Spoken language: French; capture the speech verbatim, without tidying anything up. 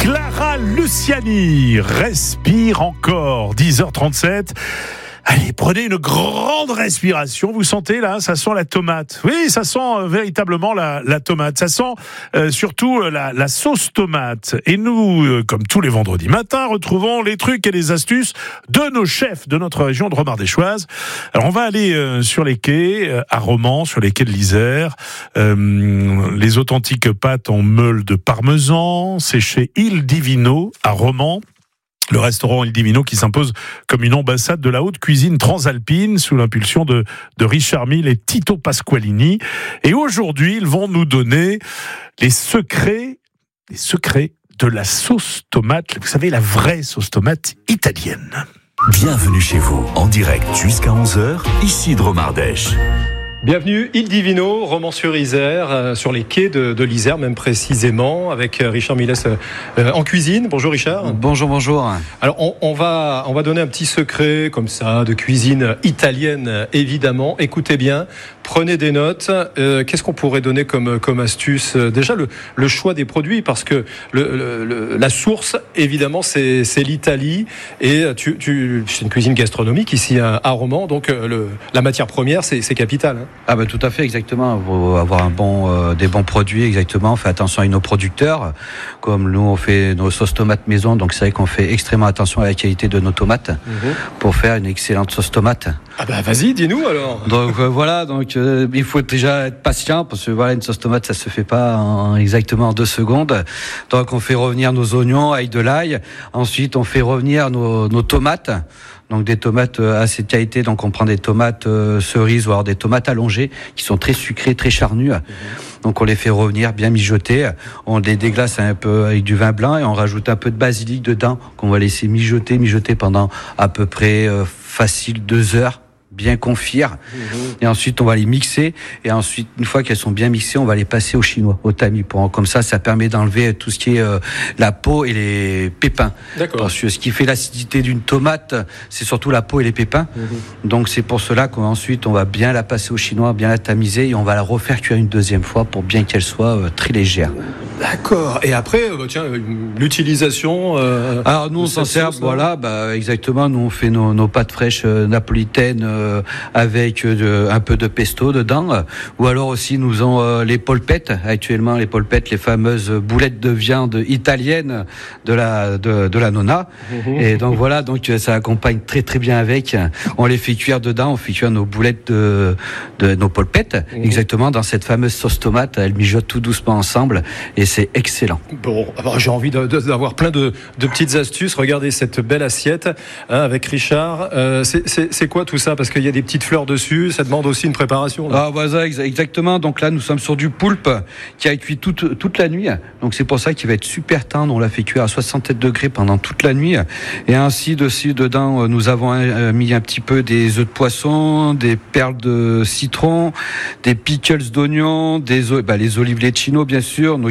Clara Luciani, respire encore, dix heures trente-sept. Allez, prenez une grande respiration. Vous sentez là, ça sent la tomate. Oui, ça sent euh, véritablement la, la tomate. Ça sent euh, surtout euh, la, la sauce tomate. Et nous, euh, comme tous les vendredis matins, retrouvons les trucs et les astuces de nos chefs de notre région de Romardéchoise. Alors, on va aller euh, sur les quais euh, à Romans, sur les quais de l'Isère. Euh, les authentiques pâtes en meule de parmesan. C'est chez Il Divino à Romans. Le restaurant Il Divino qui s'impose comme une ambassade de la haute cuisine transalpine sous l'impulsion de, de Richard Mille et Tito Pasqualini. Et aujourd'hui, ils vont nous donner les secrets, les secrets de la sauce tomate. Vous savez, la vraie sauce tomate italienne. Bienvenue chez vous, en direct jusqu'à onze heures, ici de Romardèche. Bienvenue, Il Divino, Romans-sur-Isère, euh, sur les quais de, de l'Isère, même précisément, avec Richard Millès euh, en cuisine. Bonjour Richard. Bonjour, bonjour. Alors, on, on, va, on va donner un petit secret, comme ça, de cuisine italienne, évidemment. Écoutez bien, prenez des notes. Euh, qu'est-ce qu'on pourrait donner comme, comme astuce ? Déjà, le, le choix des produits, parce que le, le, le, la source, évidemment, c'est, c'est l'Italie. Et tu, tu, c'est une cuisine gastronomique ici à, à Romans, donc le, la matière première, c'est, c'est capital, hein. Ah ben tout à fait, exactement. Il faut avoir un bon, euh, des bons produits, exactement. On fait attention à nos producteurs. Comme nous, on fait nos sauces tomates maison, donc c'est vrai qu'on fait extrêmement attention à la qualité de nos tomates mmh. pour faire une excellente sauce tomate. Ah ben vas-y, dis-nous alors. Donc euh, voilà, donc euh, il faut déjà être patient parce que voilà, une sauce tomate, ça se fait pas en, exactement en deux secondes. Donc on fait revenir nos oignons avec de l'ail. Ensuite, on fait revenir nos, nos tomates. Donc des tomates assez de qualité, donc on prend des tomates euh, cerises ou alors des tomates allongées qui sont très sucrées, très charnues. Mmh. Donc on les fait revenir, bien mijoter. On les déglace un peu avec du vin blanc et on rajoute un peu de basilic dedans qu'on va laisser mijoter, mijoter pendant à peu près euh, facile deux heures. Bien confire, mmh. et ensuite on va les mixer, et ensuite une fois qu'elles sont bien mixées, on va les passer au chinois, au tamis, pour comme ça, ça permet d'enlever tout ce qui est euh, la peau et les pépins. D'accord. Parce que ce qui fait l'acidité d'une tomate, c'est surtout la peau et les pépins. Mmh. Donc c'est pour cela qu'ensuite on va bien la passer au chinois, bien la tamiser, et on va la refaire cuire une deuxième fois pour bien qu'elle soit euh, très légère. D'accord. Et après, bah, tiens, l'utilisation. Euh, Alors nous on s'en sert, voilà, bah exactement. Nous on fait nos, nos pâtes fraîches euh, napolitaines. Euh, avec de, un peu de pesto dedans, ou alors aussi nous avons euh, les polpettes, actuellement les polpettes, les fameuses boulettes de viande italiennes de la de, de la nonna. Mmh. Et donc voilà, donc ça accompagne très très bien avec. On les fait cuire dedans, on fait cuire nos boulettes de, de nos polpettes, mmh. exactement dans cette fameuse sauce tomate. Elles mijotent tout doucement ensemble et c'est excellent. Bon, alors j'ai envie de, de, d'avoir plein de, de petites astuces. Regardez cette belle assiette hein, avec Richard. Euh, c'est, c'est, c'est quoi tout ça ? Parce qu'il y a des petites fleurs dessus, ça demande aussi une préparation. Là. Ah, voilà, exactement. Donc là, nous sommes sur du poulpe qui a cuit toute, toute la nuit. Donc c'est pour ça qu'il va être super tendre. On l'a fait cuire à soixante-sept degrés pendant toute la nuit. Et ainsi, dessus, dedans, nous avons mis un petit peu des œufs de poisson, des perles de citron, des pickles d'oignon, des bah, les olives lecchino, bien sûr, nos